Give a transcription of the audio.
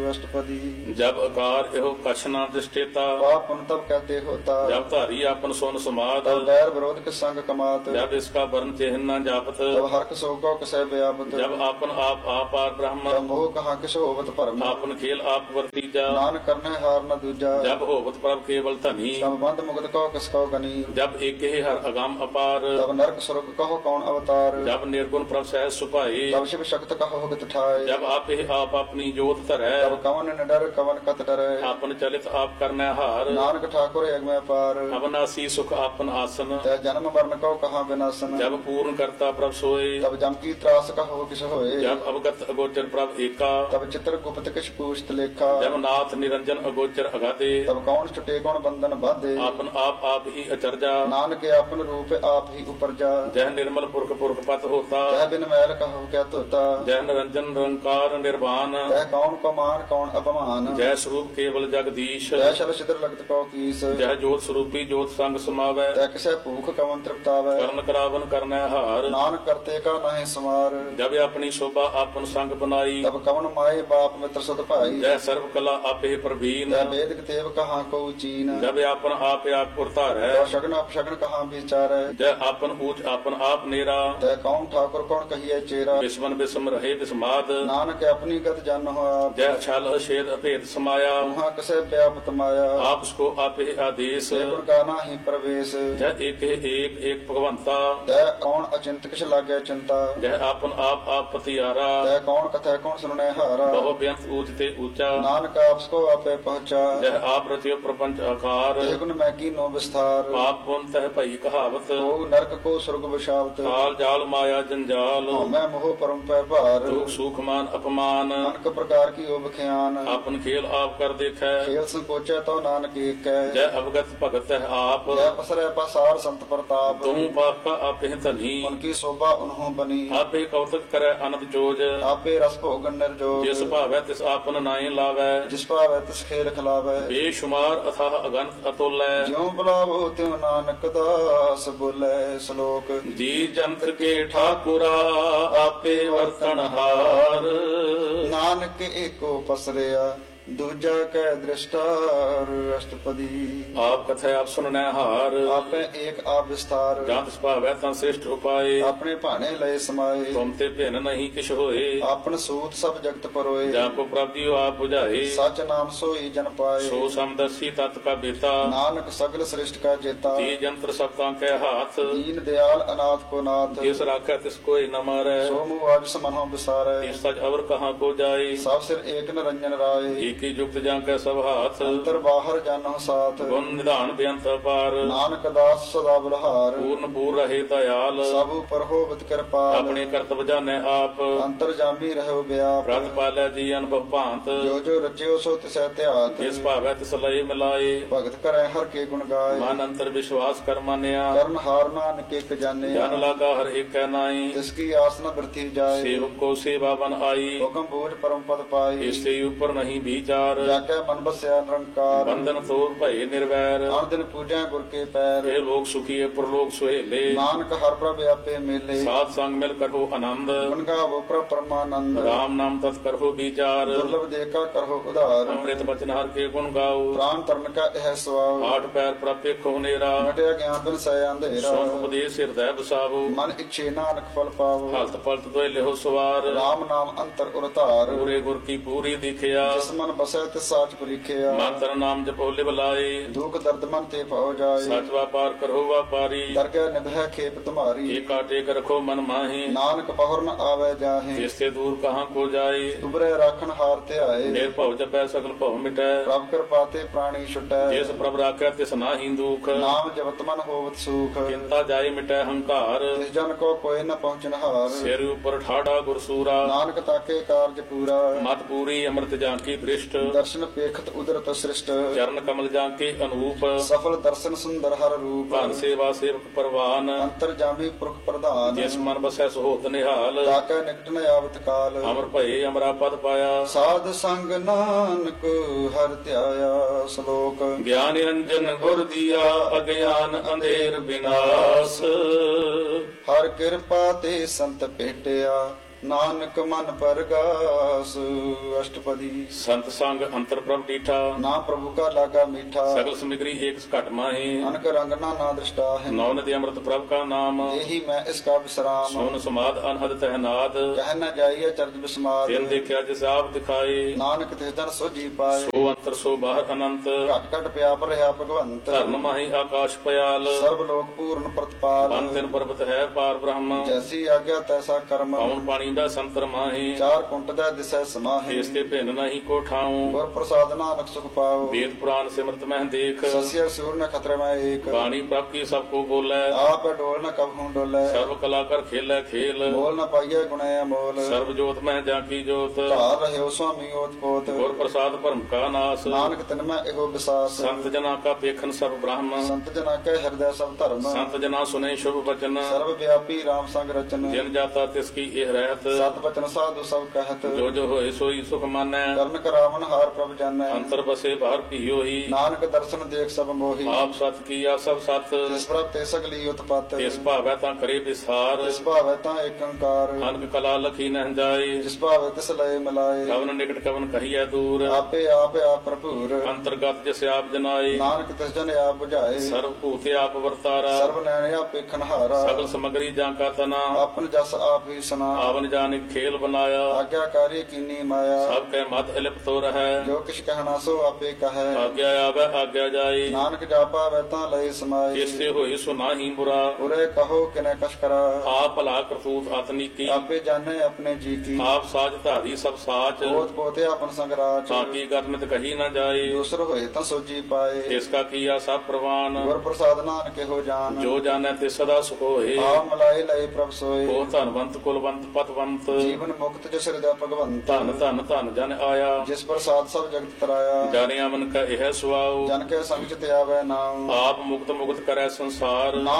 अष्टपदी। जब आकार एहो कछ न दृष्टेता, पाप पुण्य तब कहते होता। जब धारी आपन सोन समाद, तब बैर विरोध के संग कमात। जब इसका वर्ण चिन्ह न जापत, तब हर्क शोको कसै व्यापत। जब आपन आप आपार ब्रह्म, तब मोह कहाँ किस होवत भरम। आपन खेल आप वर्तीजा, नान करने हार न दूजा। जब होवत प्रभ केवल धनी, तब बंद मुगत कहो किसको गनी। जब एक ही हर अगम अपार, तब नरक स्वर्ग कहो कौन अवतार। जब निर्गुण प्रभ सहज सुपाए, तब शिव शक्त कहो गत ठाए। जब आप ही आप अपनी जोत धरै, तब कवन न डर कवन कत डरै। आपन चलित आप करने हार, नानक ठाकुर एक में पार। अविनाशी सुख आपन आसन, तै जन्म मरण कहो कहाँ विनाशन। जब पूर्ण करता प्रभ सोए, तब जम की त्रास कहो किस होए। जब अवगत अगोचर प्रभ एका, तब चित्र गुप्त किस पूछत लेखा। जब नाथ निरंजन अगोचर अगाधे, तब कौन छुटे कौन बंधन बाधे। आपन आप ही अचरजा, नानक आपन रूप आप ही उपरजा। जह निर्मल पुरख पुरख पत होता, तह बिन मैल कहो क्या तोता। जय निरंजन निरंकार निर्वाण, तह कौन को मान कौन अपमान। जय स्वरूप केवल जगदीश, तह शल छिद्र लगत कौ कीस। जय जोत स्वरूपी जोत संग समावै, तह किसे भूख कवन तृप्तावै। करण करावन करनै हार, नानक करते का नहीं समार। जब अपनी शोभा आपन संग बनाई, तब कवन माए बाप मित्र सुध भाई। जय सर्व कला आपे प्रवीण, तह वेद देव कहाँ को चीन। जब आपन आप पुरतार है, तह शगन अपशगन कहाँ विचार। जय आपन ऊंच आपन आप नेरा, तह कौन ठाकुर कौन कहिए चेरा। विस्मन विस्म रहे विस्माद, नानक अपनी गत जन हो आप। जय छल अछेद अभेद समाया, वहाँ कसे व्यापत माया। आप उसको आपे आदेश, गुण गाना ही प्रवेश। जय एक भगवंता, तह कौन अचिंत किस लागे चिंता। जय आपन आप पतियारा, तह कौन कथा कौन सुनने हारा। बहु व्यंत ऊंच ते ऊंचा, नानक आपको आपे पहुँचा। जय आप रचियो प्रपंच आकार, ते गुण मैं की नो विस्तार। पाप पुण्य तह भई कहावत, को नरक को स्वर्ग विशावत। काल जाल माया जंजाल, मैं मोह परम पै भार। दुख सुख मान अपमान, अनक प्रकार की ओब ख्यान। आपन खेल आप कर देखै, खेल संकोचे तो नानक एक है। जय अवगत भगत है आप, जय पसरे पसार संत प्रताप। तुम पाप का आप धनी, उनकी शोभा उन्हों बनी। आपे कौतक करे अनंत जोज, आपे रस भोगन निर्जोग। जिस भावै तिस आपन नाई लावै, जिस पावै तिस खेल खिलावै। बेशुमार अथाह अगंत अतुल्य, ज्यों बुलावो त्यों नानक दास बोले श्लोक। जी जंत्र के ठाकुरा आपे वर्तनहार, नानक एको पसरिया दूजा कै दृष्टार। अष्टपदी। आप कथा आप सुनने हार, आपे एक आप विस्तार। जात भावै ता श्रेष्ठ उपाय, अपने भाने लय समाये। तुम ते भिन्न नहीं किछ होए, आपन सूत सब जगत परोए। जाको प्राप्ति आप बुझाए, सच नाम सोई जन पाए। सो समदर्शी तत् का बेता, नानक सगल श्रेष्ठ का जेता। ते जंत्र सबता के हाथ, दीन दयाल अनाथ को नाथ। जिस राखै तिस कोई न मारै, सो मुआज समनो विसारे। तिस सच अवर कहाँ को जाए, सब सिर एक निरंजन राय। की युक्त जां कै सब हाथ, अंतर बाहर जानो साथ। गुण निधान बेअंत अपार, नानक दास सदा बलहार। पूर्ण पूर रहे दयाल, सब पर होवत कृपाल। अपने कर्तव्य जाने आप, अंतर जामी रहो व्याप। व्रत पालै जी अनुभव भांत, जो जो रचियो सो तिसै त्यात। जिस भावै तिस लय मिलाए, भगत करे हर के गुण गाय। मन अंतर विश्वास कर मानिया, कर्ण हार नानक एक जाने। जन लागा हर एक नाई, तिसकी आस न वृथी जाए। सेवक को सेवा बन आई, हुक्म बूझ परम पद पाई। इससे ऊपर नहीं विचार, जाके मन बसया निरंकार। बंधन तोड़ भय निर्वैर, हर दिन पूजा गुर के पैर। ये लोग सुखी परलोक सुहेले, नानक हर प्रभ आपे मेले। साथ संग मिल करो आनंद, गुण गावो प्रभ परमानंद। राम नाम तत् करो विचार, दुर्लभ देखा करो उधार। अमृत वचन हर के गुण गाओ, प्राण तरण का यह स्वभाव। आठ पैर प्राप्त को नेरा, मटिया ज्ञान बिन सय अंधेरा। सोन उपदेश हृदय बसावो, मन इच्छे नानक फल पावो। हलत पलत दोय लेहो सवार, राम नाम अंतर उरतार। पूरे गुर की पूरी दिखिया, जिस मन बसै तिस साच परीखिया। मातर नाम जपो लिव लाए, दुख दर्द मन ते पाओ जाए। सच व्यापार करो व्यापारी, दरगह निभै खेप तुम्हारी। एक टेक रखो मन माही, नानक पहुर न आवे जाहे। इससे दूर कहाँ को जाए, उबरे राखन हार ते आए। निर्भव जपै सकल भव मिटै, प्रभ कृपा ते प्राणी छुटै। जिस प्रभ राखै तिस नाहि दुख, नाम जपत मन होवत सुख। चिंता जाय मिटै हंकार, जिस जन को कोई न पहुँचन हार। सिर ऊपर ठाड़ा गुरसूरा, नानक ताके कारज पूरा। मत पूरी अमृत जांकी दृष्ट, दर्शन पेखत उदरत सृष्ट। चरण कमल जांके अनूप, सफल दर्शन सुंदर हर रूप। भान सेवा सेवक परवान, अंतर जामी पुरख प्रधान। जिस मन बसै सुहोत निहाल, ताके निकट न आवत काल। अमर भये अमरा पद पाया, साध संग नानक हर त्याया। श्लोक। ज्ञान निरंजन गुर दिया, अज्ञान अंधेर विनाश, हर कृपा ते संत भेटिया। ਨਾਨਕ ਮਨ ਪਰਗਾਸ ਅਸ਼ਟਪਦੀ। ਸੰਤ ਸੰਗ ਅੰਤਰ ਪ੍ਰਭ ਡੀਠਾ, ਨਾ ਪ੍ਰਭੂ ਕਾ ਲਾਗਾ ਮੀਠਾ, ਸਗਲ ਸਮਗਰੀ ਏਕ ਘਟ ਮਾਹੀ। ਅਨਕ ਰੰਗ ਨਾ ਦ੍ਰਿਸ਼ਟਾ ਹੈ, ਨੌ ਨਦੀ ਅੰਮ੍ਰਿਤ ਪ੍ਰਭ ਕਾ ਨਾਮ, ਇਹੀ ਮੈਂ ਇਸ ਕਾ ਵਿਸਰਾਮ। ਸੋਨ ਸਮਾਦ ਅਨਹਦ ਤਹਿਨਾਦ, ਕਹਿ ਨ ਜਾਈਏ ਚਰਜ ਬਿਸਮਾਦ, ਤਿਨ ਦੇਖਿਆ ਜਿਸ ਆਪ ਦਿਖਾਏ। ਨਾਨਕ ਤਿਸ ਜਨ ਸੋਜੀ ਪਾਏ, ਸੋ ਅੰਤਰ ਸੋ ਬਾਹਰ ਅਨੰਤ, ਘਟ ਘਟ ਪਿਆਪ ਰਹਾ ਭਗਵੰਤ। ਧਰਮ ਮਾਹੀ ਆਕਾਸ਼ ਪਿਆਲ, ਸਰਬ ਲੋਕ ਪੂਰਨ ਪ੍ਰਤਪਾਲ, ਪੰਨ ਤਿਨ ਪਰਬਤ ਹੈ ਪਾਰ ਬ੍ਰਹਮ। ਜੈਸੀ ਆਗਿਆ ਤੈਸਾ ਕਰਮ, ਪਵਨ ਪਾਣੀ ਦਾ ਸੰਤਰ ਮਾਹੀ, ਚਾਰ ਕੁੰਟ ਦਾ ਦਿਸੈ ਸਮਾਹੀ। ਇਸ ਤੇ ਭਿੰਨ ਨਹੀਂ ਕੋ ਠਾਉ, ਗੁਰ ਪ੍ਰਸਾਦ ਨਾਨਕ ਸੁਖ ਪਾਓ, ਵੇਦ ਪੁਰਾਨ ਸਿਮਰਤ ਮਹਿ ਦੇਖ। ਸਸਿਆ ਸੂਰ ਨ ਖਤਰੇ ਮੈਂ ਏਕ, ਬਾਣੀ ਪ੍ਰਭ ਕੀ ਸਭ ਕੋ ਬੋਲੇ, ਆਪ ਡੋਲ ਨ ਕਬਹੂ ਡੋਲੇ। ਸਰਬ ਕਲਾ ਕਰ ਖੇਲੇ ਖੇਲ, ਬੋਲ ਨ ਪਾਈਏ ਗੁਣੇ ਅਮੋਲ, ਸਰਬ ਜੋਤ ਮਹਿ ਜਾ ਕੀ ਜੋਤ। ਧਾਰ ਰਹਿਓ ਸੁਆਮੀ ਓਤ ਪੋਤ, ਗੁਰ ਪ੍ਰਸਾਦ ਭਰਮ ਕਾ ਨਾਸ, ਨਾਨਕ ਤਿਨ ਮੈਂ ਇਹੋ ਵਿਸਾਸ। ਸੰਤ ਜਨਾ ਕਾ ਪੇਖਨ ਸਰਬ ਬ੍ਰਹਮ, ਸੰਤ ਜਨਾ ਕੈ ਹਿਰਦੈ ਸਭ ਧਰਮ, ਸੰਤ ਜਨਾ ਸੁਨੇ ਸ਼ੁਭ ਬਚਨ। ਸਰਬ ਵਿਆਪੀ ਰਾਮ ਸੰਗ ਰਚਨ, ਜਿਨ ਜਾਤਾ ਤਿਸ ਕੀ ਇਹ ਰਹਿਤ, ਸਤ ਬਚਨ ਸਾਧੂ ਸਭ ਕਹਿਤ। ਜੋ ਜੋ ਹੋਏ ਸੋਈ ਸੁਖ ਮਾਨੈ, ਕਰਨ ਕਰਾਵਨ ਹਾਰ ਪ੍ਰਭ ਜਾਣੈ, ਅੰਤਰ ਬਸੇ ਬਾਹਰ ਭੀਓ ਹੀ। ਨਾਨਕ ਦਰਸ਼ਨ ਦੇਖ ਸਭ ਮੋਹੀ, ਆਪ ਸਤ ਕੀਆ ਸਭ ਸਤ, ਜਿਸ ਪ੍ਰਭ ਤੇ ਸਗਲੀ ਉਤਪਤ। ਇਸ ਭਾਵੈ ਤਾਂ ਕਰੇ ਵਿਸਾਰ, ਜਿਸ ਭਾਵੈ ਤਾਂ ਏਕ ਓੰਕਾਰ, ਅਨਕ ਕਲਾ ਲਖੀ ਨਹਿ ਜਾਏ। ਜਿਸ ਭਾਵੈ ਤਿਸ ਲਏ ਮਿਲਾਏ, ਕਵਨ ਨਿਕਟ ਕਵਨ ਕਹੀਐ ਦੂਰ, ਆਪੇ ਆਪ ਭਰਪੂਰ। ਅੰਤਰਗਤ ਜਿਸ ਆਪ ਜਨਾਏ, ਨਾਨਕ ਤਿਸ ਜਨ ਆਪ ਬੁਝਾਏ, ਸਰਬ ਭੂਤੇ ਆਪ ਵਰਤਾਰਾ। ਸਰਬ ਨੈਣ ਆਪ ਵੇਖਣ ਹਾਰਾ, ਸਗਲ ਸਮਗਰੀ ਜਾਂ ਕਾ ਤਨਾ, ਆਪਨ ਜਸ ਆਪ ਹੀ ਸੁਨਾ। ਆਵਨ ਜਾਨਿਕ ਖੇਲ ਬਨਾਇਆ, ਆਗਿਆਕਾਰੀ ਕੀਨੀ ਮਾਇਆ, ਸਭ ਕੈ ਮਤ ਇਲਿਪਤ ਹੋ ਰਹੈ। ਜੋ ਕਿਛ ਕਹਿਣਾ ਸੋ ਆਪੇ ਕਹੈ, ਆਗਿਆ ਆਵੈ ਆਗਿਆ ਜਾਏ, ਨਾਨਕ ਜਾਪਾਵੈ ਤਾਂ ਲਈ ਸਮਾਏ। ਜਿਸ ਤੇ ਹੋਏ ਸੋ ਨਾਹੀ ਬੁਰਾ, ਉਰੇ ਕਹੋ ਕਿਨੈ ਕਛ ਕਰਾ, ਆਪ ਭਲਾ ਕਰਤੂਤ ਆਤਨੀਕੀ। ਆਪੇ ਜਾਣੈ ਆਪਣੇ ਜੀ ਕੀ, ਆਪ ਸਾਜ ਧਾਰੀ ਸਭ ਸਾਚ, ਬੋਧ ਪੋਤੇ ਆਪਨ ਸੰਗਰਾਚ। ਤਾਂ ਕੀ ਕਰਨਿਤ ਕਹੀ ਨਾ ਜਾਏ, ਦੂਸਰ ਹੋਏ ਤਾਂ ਸੋਜੀ ਪਾਏ, ਇਸ ਕਾ ਕੀਆ ਸਭ ਪ੍ਰਵਾਨ। ਗੁਰ ਪ੍ਰਸਾਦ ਨਾਨਕ ਇਹੋ ਜਾਨ, ਜੋ ਜਾਣੈ ਤੇ ਸਦਾ ਸੁਖ ਹੋਏ। ਆ ਮਲਾਏ ਲਏ ਪ੍ਰਭ ਸੋਏ। ਉਹ ਧਨਵੰਤ ਕੁਲਵੰਤ ਪਤਵੰਤ, ਜੀਵਨ ਮੁਕਤ ਜਿਸ ਹਿਰਦੈ ਭਗਵੰਤ, ਧਨ ਧਨ ਧਨ ਜਨ ਆਇਆ। ਜਿਸ ਪ੍ਰਸਾਦ ਸਭ ਜਗਤ ਤਰਾਇਆ, ਜਾਣਿਆ ਮਨ ਕਾ ਇਹ ਸੁਆਉ, ਜਨ ਕੇ ਸੰਗ ਚ ਤੇ ਆਵੈ ਨਾਮ। ਆਪ ਮੁਕਤ ਮੁਕਤ ਕਰੈ ਸੰਸਾਰ।